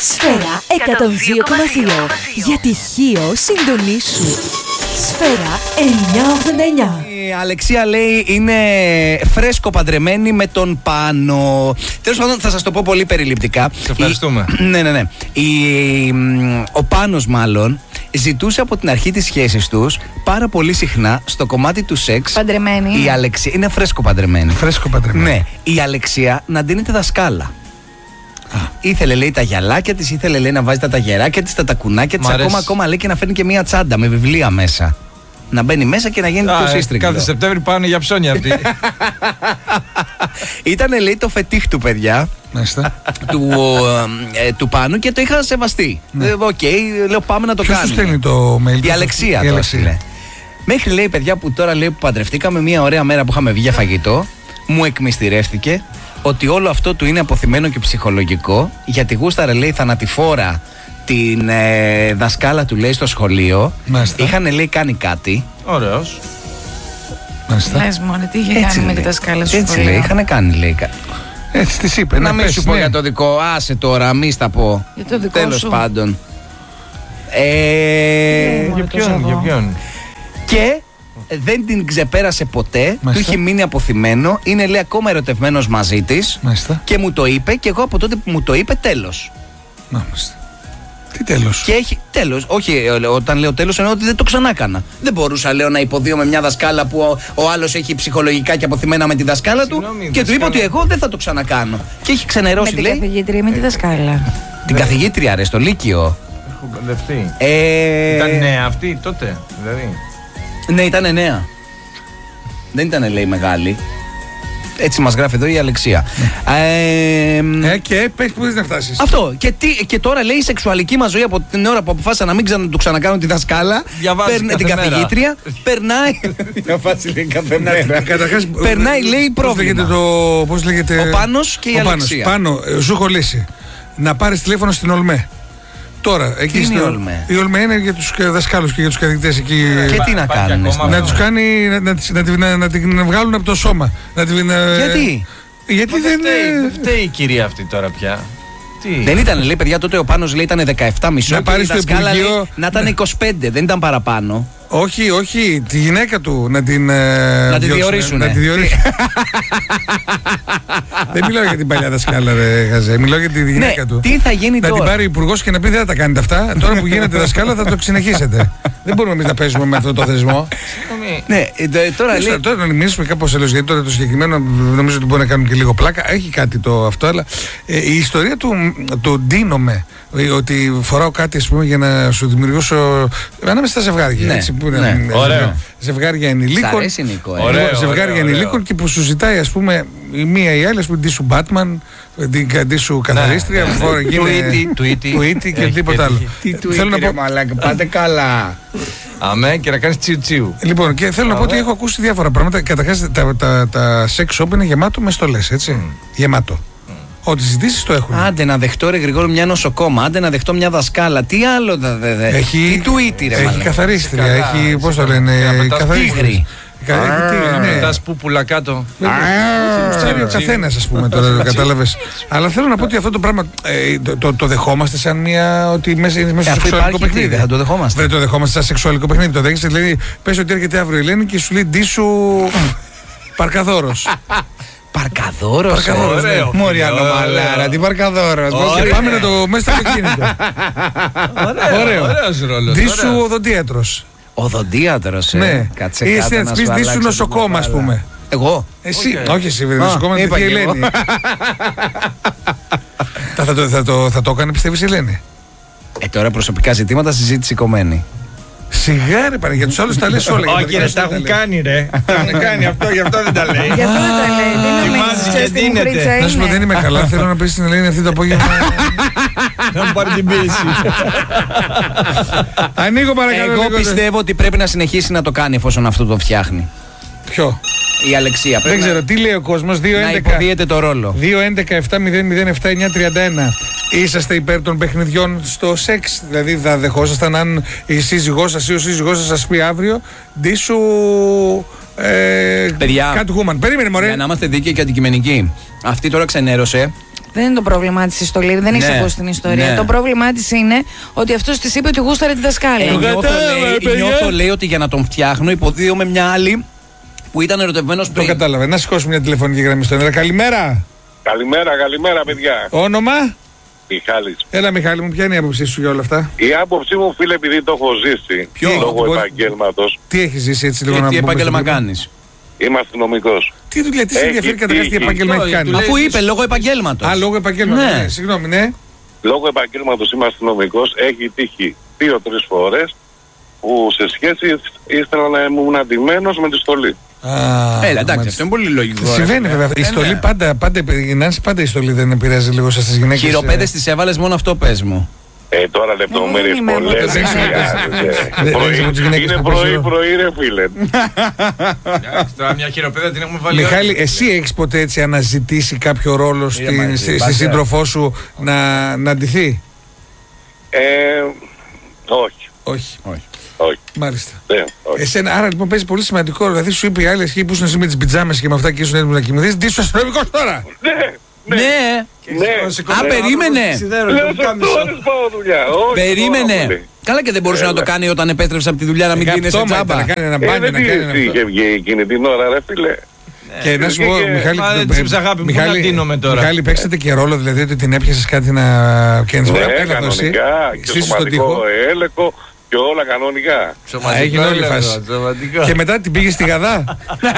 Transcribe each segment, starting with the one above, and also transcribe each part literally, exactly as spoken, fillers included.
Σφαίρα εκατόν δύο κόμμα δύο. Για τυχείο συντονίσου. Σφαίρα εννιακόσια ογδόντα εννιά. Η Αλεξία λέει είναι φρέσκο παντρεμένη με τον Πάνο. Τέλος πάντων, θα σας το πω πολύ περιληπτικά. Σε ευχαριστούμε. Η... Ναι, ναι, ναι. Η... Ο Πάνος, μάλλον, ζητούσε από την αρχή της σχέσης τους πάρα πολύ συχνά στο κομμάτι του σεξ. Παντρεμένη. Η Αλεξία είναι φρέσκο παντρεμένη. Φρέσκο παντρεμένη. Ναι. Η Αλεξία να ντύνεται δασκάλα. Α. Ήθελε, λέει, τα γυαλάκια της, ήθελε, λέει, να βάζει τα ταγεράκια της, τα τακουνάκια της. Ακόμα, ακόμα, λέει, και να φέρνει και μία τσάντα με βιβλία μέσα. Να μπαίνει μέσα και να γίνει το σύστριγγλο. Κάθε Σεπτέμβρη πάνε για ψώνια αυτοί. Ήτανε, λέει, το φετίχ του, παιδιά. του, ε, του Πάνου και το είχα σεβαστεί. Οκ, ναι. okay, λέω πάμε να το Ποιος κάνουμε. Ποιος στέλνει το mail? Η Αλεξία. Η Αλεξία. Μέχρι, λέει, παιδιά, που τώρα, λέει, που παντρευτήκαμε, μια ωραία μέρα που είχαμε βγει για φαγητό, μου εκμυστηρεύτηκε ότι όλο αυτό του είναι αποθυμένο και ψυχολογικό, γιατί γούσταρε, λέει, θανατηφόρα την ε, δασκάλα του, λέει, στο σχολείο. Μάλιστα. Είχαν, λέει, κάνει κάτι. Ωραίος. Λες μόνο, τι είχε κάνει με τη δασκάλα στο έτσι, σχολείο. λέει, είχαν κάνει, λέει, κάτι. Έτσι της είπε. Να μην πες, σου πω ναι. για το δικό, άσε τώρα, μη στα πω. Για το δικό Τέλος σου. πάντων. Ε, Yeah. Για ποιον, για ποιον. και δεν την ξεπέρασε ποτέ. Μάλιστα. Του είχε μείνει αποθυμένο. Είναι, λέει, ακόμα ερωτευμένος μαζί της. Μάλιστα. Και μου το είπε, και εγώ από τότε που μου το είπε, τέλος. Μάλιστα. Τι τέλος? Και έχει τέλος. Όχι, ε, όταν λέω τέλος, εννοώ ότι δεν το ξανάκανα. Δεν μπορούσα, λέω, να υποδίω με μια δασκάλα που ο, ο άλλος έχει ψυχολογικά και αποθυμένα με τη δασκάλα του. Συγγνώμη, Και δασκάλα. του είπα ότι εγώ δεν θα το ξανακάνω. Και έχει Με ξενερώσει, την λέει. καθηγήτρια, με τη δασκάλα. Την καθηγήτρια, ρε, στο Λύκειο. Έχω μπερδευτεί. Ε... Ήταν νέα αυτή τότε, δηλαδή. Ναι, ήταν νέα. Δεν ήταν, λέει, μεγάλη. Έτσι μας γράφει εδώ η Αλεξία. Ε, Ε, και πες που θες να φτάσεις. αυτό. Και, τι, και τώρα, λέει, η σεξουαλική μας ζωή από την ώρα που αποφάσισα να μην ξανα, του ξανακάνω τη δασκάλα, Διαβάζει περνά- κάθε την μέρα. καθηγήτρια, περνάει. Διαβάζει, λέει, κάθε μέρα. Καταρχάς, Περνάει, λέει, πώς λέγεται πρόβλημα. το, πώς λέγεται, Ο Πάνος και η ο Πάνος. Αλεξία. Πάνω, ε, σου έχω λύσει. Να πάρεις τηλέφωνο στην Ολμέ. Τώρα, εκεί είναι στο- η Ολμέ? Η Ολμέ είναι για τους δασκάλους και για τους καθηγητές εκεί. Και τι να Πάει κάνουν. ακόμα στην με- Να Ελλάδα? τους κάνει, να, να, τις- να, την- να, να την βγάλουν από το σώμα. Να την, ε, Γιατί? Γιατί Μα δεν. δεν φταίει, ε, δεν φταίει η κυρία αυτή τώρα πια. Τι. Δεν ήταν, λέει, παιδιά, τότε ο Πάνος, λέει, ήταν δεκαεπτά μισό Να και πάρει η στο δασκάλα, λέει, Υπουργείο- να ήταν είκοσι πέντε, δεν ήταν παραπάνω. Όχι, όχι, τη γυναίκα του να την. ε, Να τη διώξουνε, διορίσουνε. Να τη διορίσουν. Δεν μιλάω για την παλιά δασκάλα, ρε Χαζέ. Μιλάω για τη γυναίκα Ναι, του. τι θα γίνει Να τώρα? την πάρει ο υπουργό και να πει δεν θα τα κάνετε αυτά. Τώρα που γίνετε δασκάλα θα το συνεχίσετε. Δεν μπορούμε εμεί να παίζουμε με αυτό το θεσμό. Συγγνώμη. Ναι, ε, τώρα λέει. Τώρα, τώρα να μιλήσουμε κάπω αλλιώ, γιατί τώρα το συγκεκριμένο νομίζω ότι μπορεί να κάνουν και λίγο πλάκα. Έχει κάτι το αυτό, αλλά ε, η ιστορία του, το ντύνομαι, ε, ότι φοράω κάτι, ας πούμε, για να σου δημιουργήσω. Ανάμεσα στα ζευγάρια. Ναι, έτσι, που είναι, ναι. ε, Ωραίο. Ζευγάρια Σ' ενηλίκων. αρέσει, Νικό, ε? Ωραίο. Λοιπόν, ζευγάρια ωραίο, ενηλίκων ωραίο. και που σου ζητάει, ας πούμε, η μία ή η άλλη, ας πούμε, ντύσου Batman, την ντύσου καθαρίστρια, ναι. φορά, γίνε- Tweety, tweety. tweety και Έχει τίποτα και άλλο. τέτοια. Τι του Θέλω να είπε, ρε πω- μαλάκα, πάτε καλά. Αμέ, και να κάνεις τσιου τσιου. Λοιπόν, και θέλω να πω ότι έχω ακούσει διάφορα πράγματα. Καταρχάς, τα, τα, τα sex shop είναι γεμάτο με στολές, έτσι. Γεμάτο. Ό,τι ζητήσεις το έχουν. Άντε να δεχτώ, ρε Γρηγόρη, μια νοσοκόμα. Άντε να δεχτώ μια δασκάλα. Τι άλλο θα δε, δε. Έχει, Τι tweet, ρε έχει μαλάκα. καθαρίστρια, Καλά, έχει, πώς το καλά. λένε, Και να πετάς καθαρίστριες. τίγρη. Κα- έχει τίγρη, ναι. Τα σπούπουλα κάτω. Ξέρει ο καθένα, α πούμε, τώρα το κατάλαβε. Αλλά θέλω να πω ότι αυτό το πράγμα ε, το, το, το δεχόμαστε σαν μια. Ότι μέσα είναι μέσα Ε, στο αφού σεξουαλικό υπάρχει, τι, παιχνίδι. δεν θα το δεχόμαστε. Δεν το δεχόμαστε σαν σεξουαλικό παιχνίδι. Το δέχεσαι, δηλαδή, πες ότι έρχεται αύριο η Ελένη και σου λέει ντύσου. Παρκαδόρο. Παρκαδόρος. Παρκαδόρος, ε. ναι. Μωριά Ωραίο. νομαλάρα, τι παρκαδόρος. πώς Και είναι. πάμε να το μέσα στο αυτοκίνητο. Ωραίο. Ωραίος ρόλος. Ντύσου ωραίος. οδοντίατρο. Οδοντίατρος, ε. Ναι. Κάτσε Ή κάτω εσύ να να τη σου πει ντύσου αλλάξω νοσοκόμα, α την πούμε. κεφάλα. Εγώ. Εσύ, Οκ. όχι εσύ, Α, βέβαια, νοσοκόμα είπα είναι η κι εγώ. Ελένη. Θα θα το- θα το- Θα το έκανε, πιστεύει η Ελένη. Ε, τώρα προσωπικά ζητήματα συζήτηση κομμένη. Σιγά ρε πάνε, για τους άλλους τα λες όλα. για Όχι, μερικά ρε, σου τα τα έχουν λέει. κάνει, ρε. Τα έχουν κάνει αυτό, γι' αυτό δεν τα λέει. Γι' αυτό δεν τα λέει. Δεν Ετοιμάζει νομίζεις, και ξέρεις τι δίνεται. μουχρίτσα Να σου πω, δεν είναι. είμαι καλά. Θέλω να πεις στην Ελένη αυτή το απόγευμα. Να μου πάρει την πίεση. Ανοίγω παρακαλώ. Εγώ λίγο, πιστεύω ότι πρέπει να συνεχίσει να το κάνει εφόσον αυτό το φτιάχνει. Ποιο? Η Αλεξία. Δεν Πρέπει να- ξέρω, τι λέει ο κόσμος. δύο να έντεκα υποδίεται το ρόλο. δύο έντεκα επτά μηδέν μηδέν επτά εννιά τριάντα ένα. Είσαστε υπέρ των παιχνιδιών στο σεξ? Δηλαδή θα δεχόσασταν αν η σύζυγός σας ή ο σύζυγός σας σας πει αύριο ντύσου ε, Παιδιά, Catwoman. Περίμενε μωρέ. Για να είμαστε δίκαιοι και αντικειμενικοί. Αυτή τώρα ξενέρωσε Δεν είναι το πρόβλημά της η στολή, δεν έχει Ναι, ακούσει την ιστορία. ναι. Το πρόβλημά της είναι ότι αυτός της είπε ότι γούσταρε τη δασκάλα. Ε, νιώθω, κατάλαβα, λέει, παιδιά. νιώθω, λέει, ότι για να τον φτιάχνω υποδίω με μια άλλη που ήταν ερωτευμένος Το πριν. κατάλαβε. Να σηκώσουμε μια τηλεφωνική γραμμή στον αέρα. Καλημέρα. Καλημέρα, καλημέρα παιδιά. Όνομα. Μιχάλης. Έλα, Μιχάλη μου, ποια είναι η άποψή σου για όλα αυτά? Η άποψή μου, φίλε, επειδή το έχω ζήσει Ποιο? λόγω Μπορεί- επαγγέλματος, Τι έχει ζήσει έτσι λίγο Και να τι πούμε επάγγελμα στο κλίμα? κάνεις? είμαι αστυνομικός. Τι δουλειά, τι σε Έχει ενδιαφέρει καταρχάς τι τύχει. επάγγελμα έχει Αυτό, κάνει? του λέει- Αφού είπε λόγω επαγγέλματος. Α, λόγω επαγγέλματο. Ναι. Ναι. Συγγνώμη, ναι. Λόγω επαγγέλματος είμαι αστυνομικός. Έχει τύχει δύο-τρεις φορές που σε σχέση ήθελα να ήμουν αντιμένος με τη στολή. Α, Έλα, εντάξει, μάλιστα. αυτό είναι πολύ λογικό. ρε Συμβαίνει φίλε. βέβαια. Η Ε, στολή ναι. πάντα, πάντα, η Νάνση πάντα η στολή δεν επηρεάζει λίγο στις γυναίκες. Χειροπέδες τις έβαλες, μόνο αυτό πες μου. Ε, τώρα λεπτομέρειες είμαι εγώ πολλές της δεν γυναίκας. χρειάζεται. Δεν- Πρωί- δεν από τις γυναίκες Είναι που παίζουν. πρωί-πρωί ρε φίλε. Εντάξει, τώρα μια χειροπέδα την έχουμε βάλει. Μιχάλη, όλοι. εσύ έχεις ποτέ έτσι αναζητήσει κάποιο ρόλο στη, μαζί, στη, στη πάντα. σύντροφό σου να, να ντυθεί? Ε, όχι, Όχι. Όχι. όχι. Μάλιστα. Δεν, όχι. Εσένα, άρα λοιπόν παίζει πολύ σημαντικό ρόλο. Δηλαδή σου είπε η άλλη αρχή που ήσουν εσύ με τις πιτζάμες και με αυτά και ήσουν έτοιμο να κοιμηθείς. Ντύσου αστυνομικός τώρα! Ναι, Ναι. ναι. Α, περίμενε. Σιδέρο, Λέω το σε κάμισο. ώρες πάω δουλειά. Όχι, πάρα Περίμενε. πολύ. Καλά και δεν μπορούσε να το κάνει όταν επέστρεψε από τη δουλειά να μην Κάτι δίνεσαι πτώμα τζάμπα. ήταν, να κάνει ένα Ε, μπάνιο, δεν να κάνει ένα τι αυτό. είχε βγει εκείνη την ώρα ρε φίλε. Και να σου πω, και- Μιχάλη, Μα δεν ε, της είπες, αγάπη μου, πού να ντύνομαι τώρα? Μιχάλη, παίξατε και ρόλο δηλαδή ότι την έπιασες κάτι να. Και να της Ναι, πει, «Έλα εδώ εσύ». κανονικά και Στήσεις στον τοίχο. σωματικό έλεγχο και όλα κανονικά. Σωματικό έγινε όλη η έλεγχο, φάση. σωματικό. Και μετά την πήγε στη Γαδά.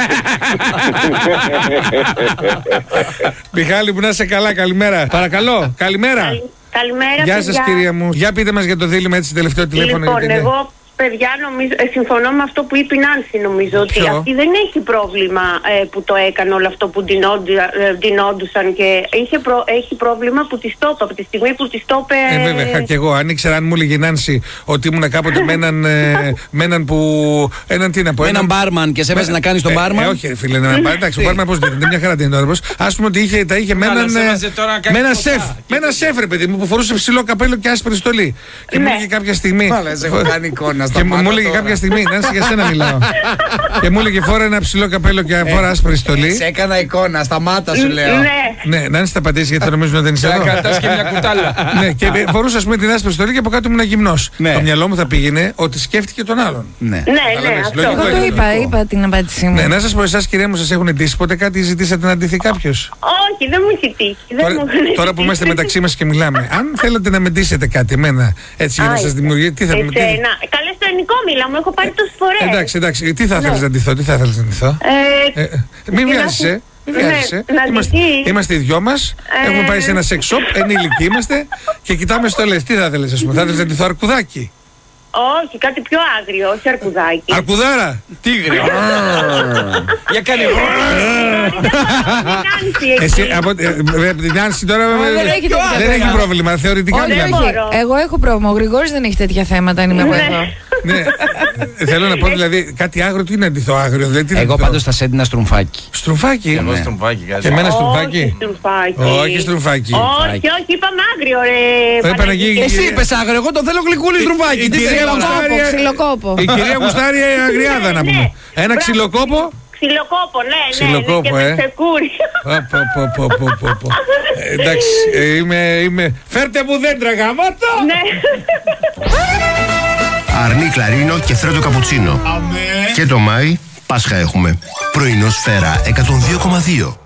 Μιχάλη, που να είσαι καλά, καλημέρα. Παρακαλώ, καλημέρα. Καλημέρα, Γεια παιδιά. σας κυρία μου. Για πείτε μας για το δίλημμα έτσι τελευταίο τηλέφωνο. Λοιπόν, γιατί είναι- εγώ, παιδιά, νομίζω, ε, συμφωνώ με αυτό που είπε η Νάνση, νομίζω. Ότι Ποιο? αυτή δεν έχει πρόβλημα ε, που το έκανε όλο αυτό που ντυνόντου- ε, ντυνόντουσαν και είχε προ- έχει πρόβλημα που τη το είπε. Από τη στιγμή που τη το είπε. Ε, βέβαια, είχα και εγώ. Αν ήξερα, αν μου έλεγε η Νάνση ότι ήμουν κάποτε με έναν, ε, με έναν που. Έναν τι να πω. Με έναν μπάρμαν και σε έβαζε να κάνεις τον Ε, μπάρμαν. Ε, όχι, ρε φίλε, έναν μπάρμαν. Εντάξει, ο μπάρμαν πώς δίνεται, μια χαρά δίνεται ο άνθρωπος. Ας πούμε ότι είχε, τα είχε με Καλά, έναν. σε ε, έβαζε τώρα να κάνει Με ένα ποτά. σεφ. Με ένα σεφ, ρε παιδί μου, που φορούσε ψηλό καπέλο και άσπρη στολή. Και μου Ναι. έλεγε κάποια στιγμή. Βάλες, έχω κάνει εικόνα στα Και μου μάτια μου έλεγε τώρα. κάποια στιγμή, Νάνση, για σένα μιλάω. Και μου έλεγε φόρα ένα ψηλό καπέλο και φορά άσπρη στολή. Σε έκανα εικόνα, στα μάτα σου λέω. Ναι. Ναι, Νάνση, θα απαντήσει γιατί θα νομίζουν ότι δεν είσαι Θα εδώ. κρατάς και μια κουτάλα. Ναι, και φορούσα ας πούμε την άσπρη στολή και από κάτω ήμουν γυμνό. Ναι. Το μυαλό μου θα πήγαινε ότι σκέφτηκε τον άλλον. Ναι. Ναι, ναι, Καταλαβαίνεις, αυτό. λογικό Εγώ είναι. το είπα, είπα την απάντησή μου. Ναι, να σα πω, εσά κυρία μου, σα έχουν ντύσει ποτέ κάτι ή ζητήσατε να ντυθεί κάποιο? Όχι, δεν μου έχει τύχει. Δεν Τώρα, μου έχουν τώρα που τύχει. είμαστε μεταξύ μα και μιλάμε, αν θέλετε να με ντύσετε κάτι, εμένα, έτσι για να Α, σα δημιουργήσει, τι θα με εσένα. Καλέ στο ελληνικό μίλα μου, έχω πάρει τόσες φορές. Εντάξει, εντάξει, τι θα ήθελε Ναι. να ντυθώ, τι θα ήθελε να ντυθώ. Ε, Ε, ε, μην τι να βιάζεσαι, σου- μην ναι, βιάζεσαι. να Είμαστε, ντυθεί. είμαστε οι δυο μα, Ε, έχουμε πάει σε ένα sex shop, ενήλικοι είμαστε και κοιτάμε στολέ. Τι θα ήθελε, α πούμε, θα ήθελε να ντυθώ αρκουδάκι. όχι, κάτι πιο άγριο, όχι αρκουδάκι. Αρκουδάρα! Τίγρη. Για κάνει. Εσύ από ε, ε, από την Άνση τώρα δεν ε, έχει τέτοια δεν έχει θέματα. πρόβλημα. Θεωρητικά Όχι, μιλάμε. όχι. μπορώ. Εγώ έχω πρόβλημα. Ο Γρηγόρης δεν έχει τέτοια θέματα, αν είμαι εγώ Ναι. εδώ. Ναι. Θέλω να πω δηλαδή κάτι άγριο, τι να ντυθώ άγριο. Δηλαδή, τι να Εγώ ντυθώ. πάντως θα σε έντυνα στρουμφάκι. Στρουμφάκι. Εγώ στρουμφάκι Και κάτι. εμένα Όχι, στρουμφάκι. στρουμφάκι. Όχι στρουμφάκι. Όχι, όχι, είπαμε άγριο, ρε. Ε, Παναγία, Παναγία. Εσύ είπες άγριο, εγώ το θέλω γλυκούλη στρουμφάκι. η Τι κυρία σε μου έβαλα. Γουστάρια- Ξυλοκόπο, ξυλοκόπο. Η κυρία Γουστάρη αγριάδα να Ναι, πούμε. ναι. Ένα Μπράβο, ξυλοκόπο. Ξυλοκόπο, ναι, ναι. Ξυλοκόπο, ναι, ε. και με ξεκούρι. Πω, πω, πω, πω, πω, πω, πω. Ε, Εντάξει, ε, είμαι, είμαι. Φέρτε μου δέντρα γαμάτα! Ναι. Αρνί κλαρίνο και θρέτο καπουτσίνο. Και το Μάη, Πάσχα έχουμε. Πρωινό Σφαίρα εκατόν δύο κόμμα δύο.